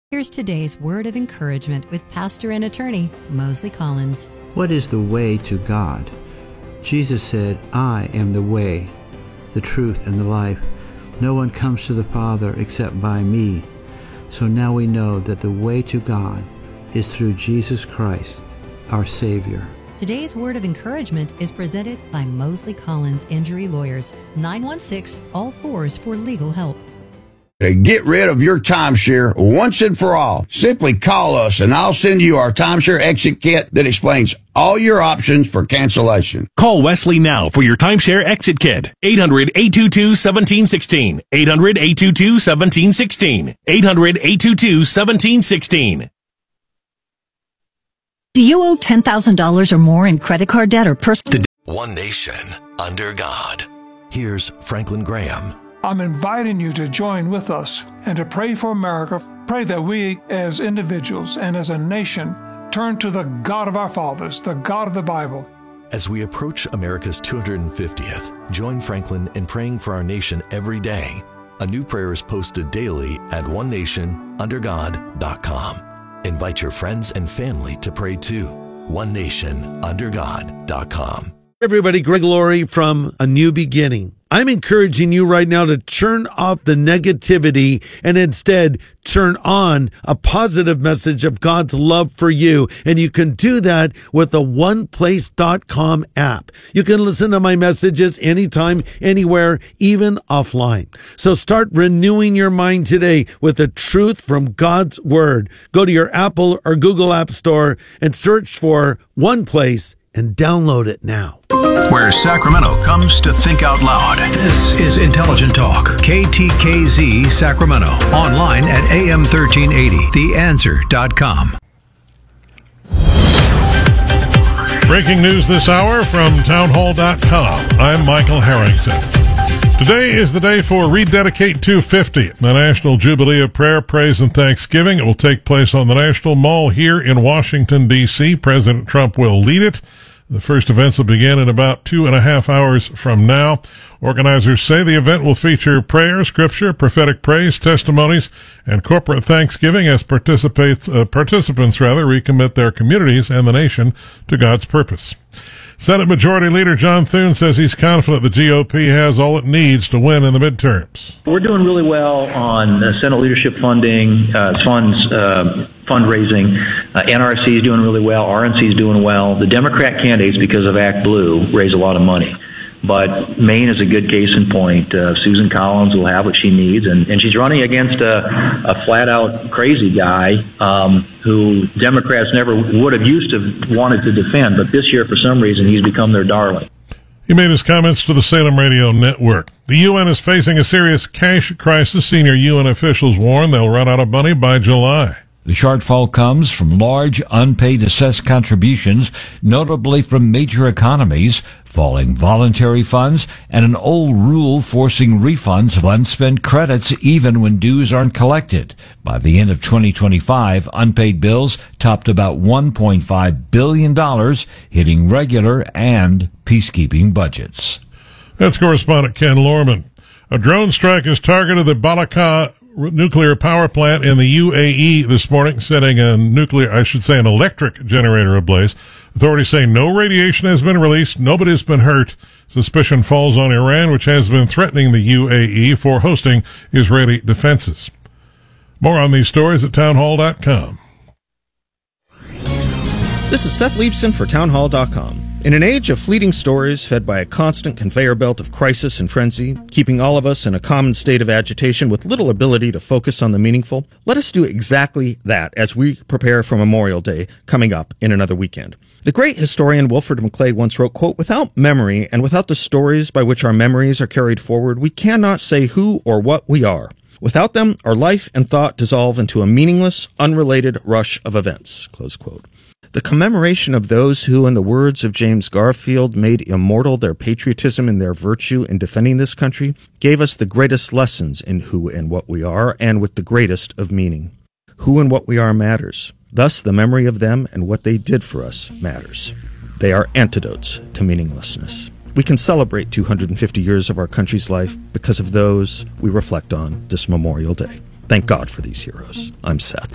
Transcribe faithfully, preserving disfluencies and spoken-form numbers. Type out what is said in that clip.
Here's today's word of encouragement with pastor and attorney Mosley Collins. What is the way to God? Jesus said, I am the way, the truth, and the life. No one comes to the Father except by me. So now we know that the way to God is through Jesus Christ, our Savior. Today's word of encouragement is presented by Mosley Collins Injury Lawyers, nine one six, all fours for legal help. Get rid of your timeshare once and for all. Simply call us and I'll send you our timeshare exit kit that explains all your options for cancellation. Call Wesley now for your timeshare exit kit. eight hundred, eight two two, one seven one six. eight hundred, eight two two, one seven one six. eight hundred, eight two two, one seven one six. Do you owe ten thousand dollars or more in credit card debt or personal? One nation under God. Here's Franklin Graham. I'm inviting you to join with us and to pray for America. Pray that we as individuals and as a nation turn to the God of our fathers, the God of the Bible. As we approach America's two hundred fiftieth, join Franklin in praying for our nation every day. A new prayer is posted daily at one nation under god dot com. Invite your friends and family to pray too. one nation under god dot com. Everybody, Greg Laurie from A New Beginning. I'm encouraging you right now to turn off the negativity and instead turn on a positive message of God's love for you. And you can do that with the one place dot com app. You can listen to my messages anytime, anywhere, even offline. So start renewing your mind today with the truth from God's Word. Go to your Apple or Google App Store and search for One Place and download it now. Where Sacramento comes to think out loud. This is Intelligent Talk, K T K Z Sacramento. Online at A M thirteen eighty, the answer dot com. Breaking news this hour from town hall dot com. I'm Michael Harrington. Today is the day for Rededicate two fifty, the National Jubilee of Prayer, Praise, and Thanksgiving. It will take place on the National Mall here in Washington, D C President Trump will lead it. The first events will begin in about two and a half hours from now. Organizers say the event will feature prayer, scripture, prophetic praise, testimonies, and corporate thanksgiving as participates, uh, participants rather recommit their communities and the nation to God's purpose. Senate Majority Leader John Thune says he's confident the G O P has all it needs to win in the midterms. We're doing really well on uh, Senate leadership funding, uh, funds, uh, fundraising. Uh, N R C is doing really well. R N C is doing well. The Democrat candidates, because of Act Blue, raise a lot of money. But Maine is a good case in point. Uh, Susan Collins will have what she needs, and, and she's running against a, a flat-out crazy guy um, who Democrats never would have used to wanted to defend, but this year, for some reason, he's become their darling. He made his comments to the Salem Radio Network. The U N is facing a serious cash crisis. Senior U N officials warn they'll run out of money by July. The shortfall comes from large unpaid assessed contributions, notably from major economies, falling voluntary funds, and an old rule forcing refunds of unspent credits even when dues aren't collected. By the end of twenty twenty-five, unpaid bills topped about one point five billion dollars, hitting regular and peacekeeping budgets. That's correspondent Ken Lorman. A drone strike has targeted the Balaka nuclear power plant in the U A E this morning, setting a nuclear, I should say an electric generator ablaze. Authorities say no radiation has been released. Nobody has been hurt. Suspicion falls on Iran, which has been threatening the U A E for hosting Israeli defenses. More on these stories at town hall dot com. This is Seth Leibson for town hall dot com. In an age of fleeting stories fed by a constant conveyor belt of crisis and frenzy, keeping all of us in a common state of agitation with little ability to focus on the meaningful, let us do exactly that as we prepare for Memorial Day coming up in another weekend. The great historian Wilfred McClay once wrote, quote, "Without memory and without the stories by which our memories are carried forward, we cannot say who or what we are. Without them, our life and thought dissolve into a meaningless, unrelated rush of events," close quote. The commemoration of those who, in the words of James Garfield, made immortal their patriotism and their virtue in defending this country, gave us the greatest lessons in who and what we are, and with the greatest of meaning. Who and what we are matters. Thus, the memory of them and what they did for us matters. They are antidotes to meaninglessness. We can celebrate two hundred fifty years of our country's life because of those we reflect on this Memorial Day. Thank God for these heroes. I'm Seth.